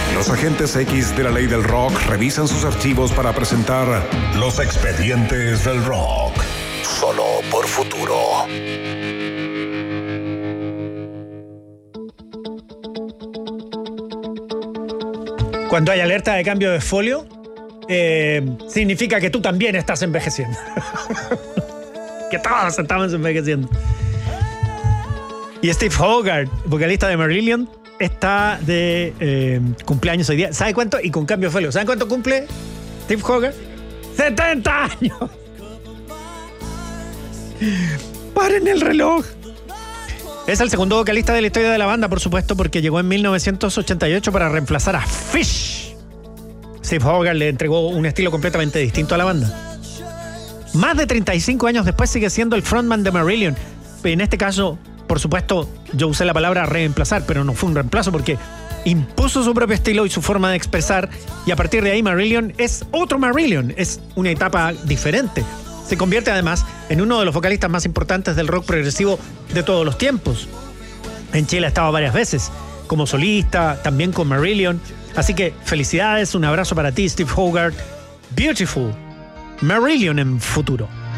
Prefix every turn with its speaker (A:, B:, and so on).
A: Los agentes X de la ley del rock revisan sus archivos para presentar Los Expedientes del Rock. Solo por Futuro.
B: Cuando hay alerta de cambio de folio, significa que tú también estás envejeciendo. Que todos estamos envejeciendo. Y Steve Hogarth, vocalista de Marillion, está de cumpleaños hoy día. ¿Sabe cuánto? Y con cambio de folio. ¿Saben cuánto cumple Steve Hogarth? 70 años. Paren el reloj. Es el segundo vocalista de la historia de la banda, por supuesto, porque llegó en 1988 para reemplazar a Fish. Steve Hogarth le entregó un estilo completamente distinto a la banda. Más de 35 años después sigue siendo el frontman de Marillion. En este caso, por supuesto, yo usé la palabra reemplazar, pero no fue un reemplazo porque impuso su propio estilo y su forma de expresar, y a partir de ahí Marillion es otro Marillion, es una etapa diferente. Se convierte además en uno de los vocalistas más importantes del rock progresivo de todos los tiempos. En Chile ha estado varias veces, como solista, también con Marillion. Así que felicidades, un abrazo para ti, Steve Hogarth. Beautiful. Marillion en Futuro.